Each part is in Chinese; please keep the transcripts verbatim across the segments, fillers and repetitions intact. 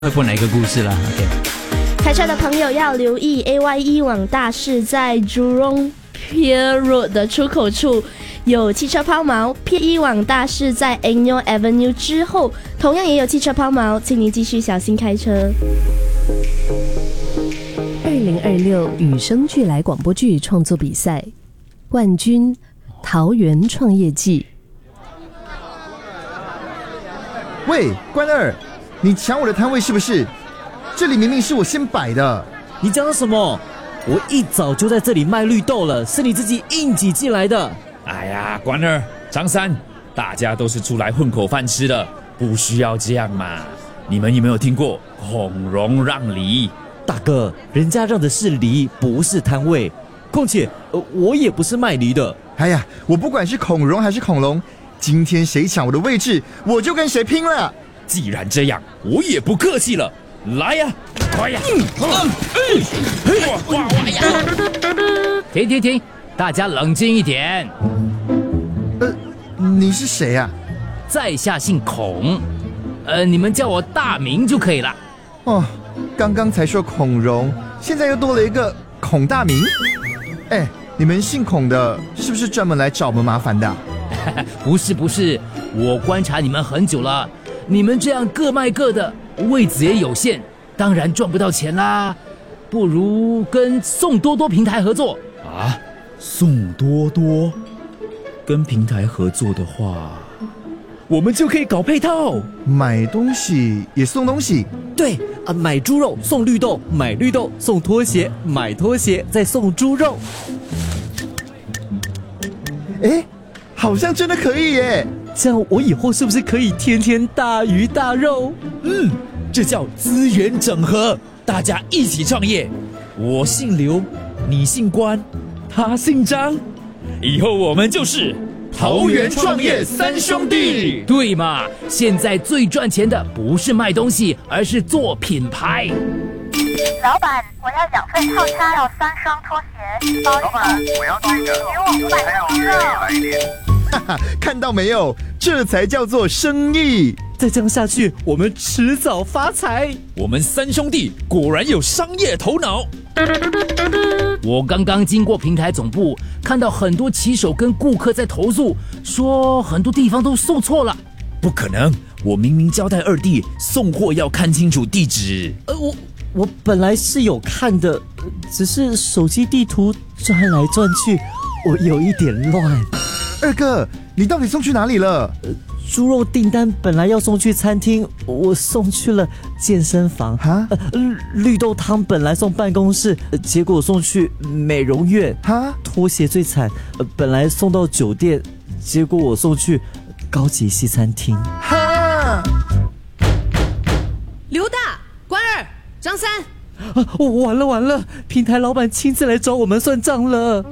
会播哪一个故事啦 ？OK。 开车的朋友要留意 A Y E 往大市在 Jurong Pier Road 的出口处有汽车抛锚 ，P E 往大市在 Anyo Avenue 之后同样也有汽车抛锚，请您继续小心开车。二零二六与生俱来广播剧创作比赛冠军桃园创业季。 喂，关二，你抢我的摊位是不是？这里明明是我先摆的。 你讲什么？我一早就在这里卖绿豆了，是你自己硬挤进来的。 哎呀，关二、张三，大家都是出来混口饭吃的，不需要这样嘛。你们有没有听过孔融让梨？ 大哥，人家让的是梨，不是摊位。况且，呃，我也不是卖梨的。 哎呀，我不管是孔融还是恐龙，今天谁抢我的位置，我就跟谁拼了。 既然这样，我也不客气了，来呀，快呀！嗯嗯嗯，哇哇哇呀！ 停停停，大家冷静一点。 呃，你是谁啊？ 在下姓孔，呃，你们叫我大名就可以了。 哦，刚刚才说孔融，现在又多了一个孔大名。哎，你们姓孔的，是不是专门来找我们麻烦的啊？ 不是不是，我观察你们很久了，你们这样各卖各的，位子也有限，当然赚不到钱啦。不如跟宋多多平台合作啊？宋多多跟平台合作的话，我们就可以搞配套， 买东西也送东西。 对啊，买猪肉送绿豆，买绿豆送拖鞋，买拖鞋再送猪肉。 哎，好像真的可以耶！ 这样我以后是不是可以天天大鱼大肉？ 嗯，这叫资源整合，大家一起创业。我姓刘，你姓关，他姓张，以后我们就是桃园创业三兄弟。 对嘛？现在最赚钱的不是卖东西，而是做品牌。 老板，我要两份套餐，要三双拖鞋，包一包。我要这个，给我五百个鸡肉。 哈哈，看到没有？这才叫做生意。 再这样下去，我们迟早发财。 我们三兄弟果然有商业头脑。 我刚刚经过平台总部，看到很多骑手跟顾客在投诉，说很多地方都送错了。 不可能，我明明交代二弟送货要看清楚地址。 呃，我我本来是有看的，只是手机地图转来转去，我有一点乱。 二哥，你到底送去哪里了？ 呃，猪肉订单本来要送去餐厅，我送去了健身房。哈、呃，绿豆汤本来送办公室，呃、结果送去美容院。哈，拖鞋最惨，呃，本来送到酒店，结果我送去高级西餐厅。哈， 刘大、关二、张三， 啊，完了完了，平台老板亲自来找我们算账了。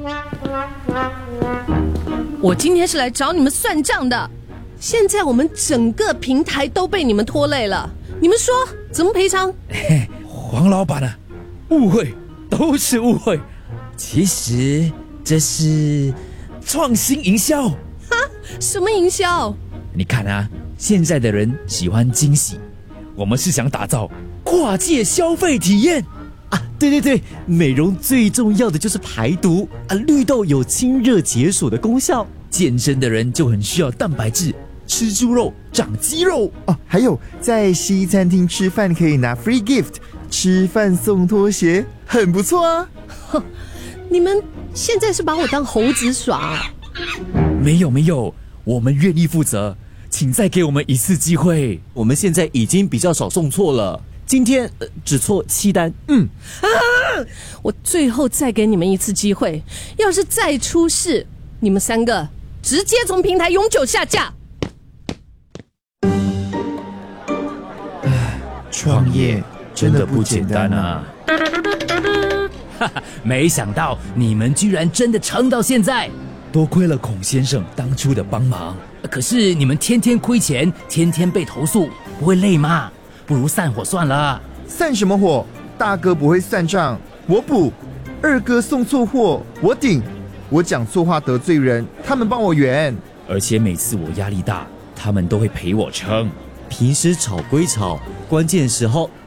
我今天是来找你们算账的，现在我们整个平台都被你们拖累了，你们说怎么赔偿？ 黄老板啊，误会都是误会，其实这是创新营销。 哈，什么营销？ 你看啊，现在的人喜欢惊喜，我们是想打造跨界消费体验。 啊，对对对，美容最重要的就是排毒啊！绿豆有清热解暑的功效， 健身的人就很需要蛋白质，吃猪肉长肌肉哦。还有在西餐厅吃饭可以拿 free gift， 吃饭送拖鞋，很不错啊。 哼，你们现在是把我当猴子耍啊？ 没有没有，我们愿意负责，请再给我们一次机会。 我们现在已经比较少送错了。今天、呃、只错七单，嗯， 啊！我最后再给你们一次机会，要是再出事，你们三个直接从平台永久下架。 创业真的不简单啊！ 哈哈，没想到你们居然真的撑到现在， 多亏了孔先生当初的帮忙。 可是你们天天亏钱，天天被投诉，不会累吗？不如散伙算了。 散什么火？大哥不会算账，我补；二哥送错货，我顶。我讲错话得罪人，他们帮我圆。 而且每次我压力大，他们都会陪我撑。 平时吵归吵，关键时候